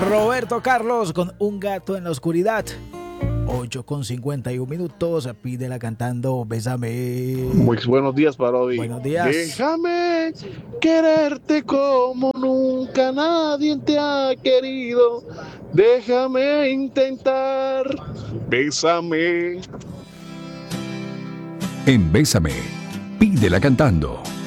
Roberto Carlos con Un gato en la oscuridad. 8:51. Pídela cantando Bésame. Muy buenos días, Parodi. Buenos días. Déjame quererte como nunca nadie te ha querido. Déjame intentar. Bésame. En Bésame, pídela cantando.